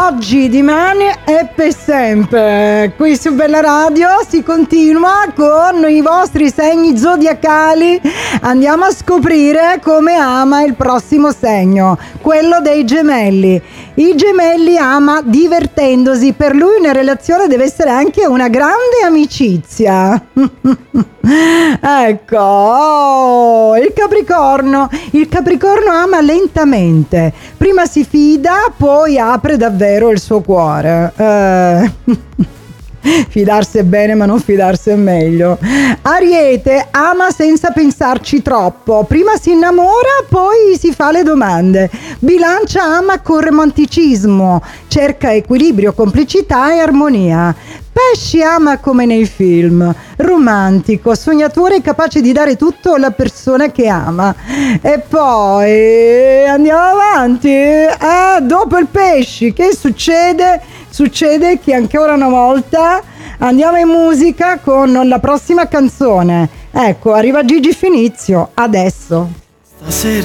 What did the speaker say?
oggi, dimani e per sempre. Qui su Bella Radio si continua con i vostri segni zodiacali. Andiamo a scoprire come ama il prossimo segno, quello dei Gemelli. I Gemelli ama divertendosi, per lui una relazione deve essere anche una grande amicizia. Ecco, il Capricorno ama lentamente, prima si fida, poi apre davvero il suo cuore. Fidarsi è bene, ma non fidarsi è meglio. Ariete ama senza pensarci troppo, prima si innamora, poi si fa le domande. Bilancia ama con romanticismo, cerca equilibrio, complicità e armonia. Pesci ama come nei film, romantico, sognatore, capace di dare tutto alla persona che ama. E poi andiamo avanti. Dopo il Pesci, che succede? Succede che ancora una volta andiamo in musica con la prossima canzone. Ecco, arriva Gigi Finizio, adesso. Stasera